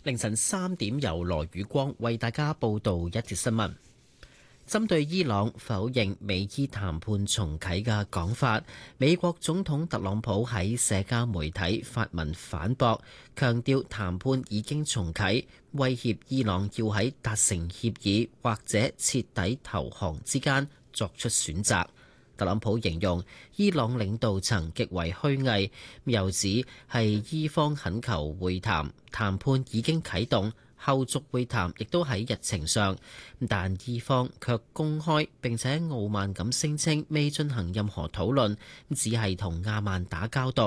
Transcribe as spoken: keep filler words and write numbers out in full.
凌晨三點由羅宇光為大家報道一節新聞。針對伊朗否認美伊談判重啟嘅講法，美國總統特朗普喺社交媒體發文反駁，強調談判已經重啟，威脅伊朗要喺達成協議或者徹底投降之間作出選擇。特朗普形容伊朗領導層極為虛偽，又指係伊方懇求會談，談判已經啟動。後續會談亦都喺日程上，但伊方卻公開並且傲慢咁聲稱未進行任何討論，只係同亞曼打交道。